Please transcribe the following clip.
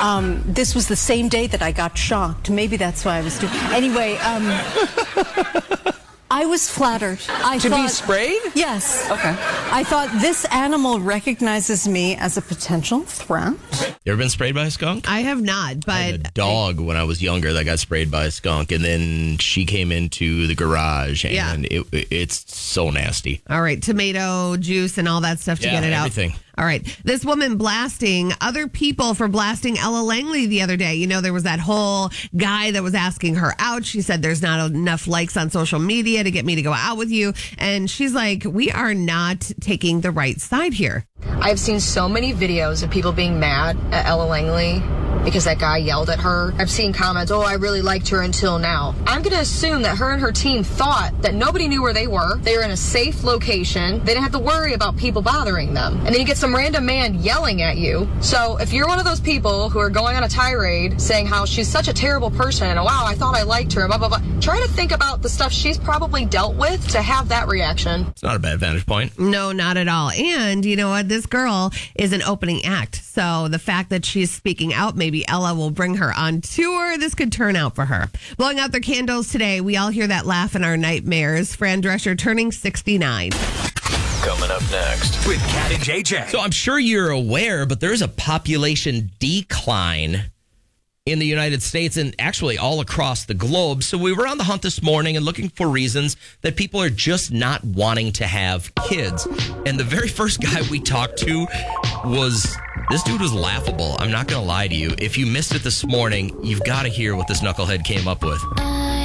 This was the same day that I got shocked. Maybe that's why I was doing. Anyway, I was flattered. To be sprayed? Yes. Okay. I thought this animal recognizes me as a potential threat. You ever been sprayed by a skunk? I have not, but I had a dog when I was younger that got sprayed by a skunk, and then she came into the garage, and it's so nasty. All right, tomato juice and all that stuff to get it everything. out. All right, this woman blasting other people for blasting Ella Langley the other day. You know, there was that whole guy that was asking her out. She said there's not enough likes on social media to get me to go out with you. And she's like, we are not taking the right side here. I've seen so many videos of people being mad at Ella Langley because that guy yelled at her. I've seen comments, oh, I really liked her until now. I'm going to assume that her and her team thought that nobody knew where they were. They were in a safe location. They didn't have to worry about people bothering them. And then you get some random man yelling at you. So if you're one of those people who are going on a tirade saying how she's such a terrible person and wow, I thought I liked her, blah, blah, blah, try to think about the stuff she's probably dealt with to have that reaction. It's not a bad vantage point. No, not at all. And you know what? This girl is an opening act. So the fact that she's speaking out, maybe Ella will bring her on tour. This could turn out for her. Blowing out their candles today. We all hear that laugh in our nightmares. Fran Drescher turning 69. Coming up next with Kat and JJ. So I'm sure you're aware, but there's a population decline in the United States and actually all across the globe. So we were on the hunt this morning and looking for reasons that people are just not wanting to have kids. And the very first guy we talked to this dude was laughable. I'm not going to lie to you. If you missed it this morning, you've got to hear what this knucklehead came up with.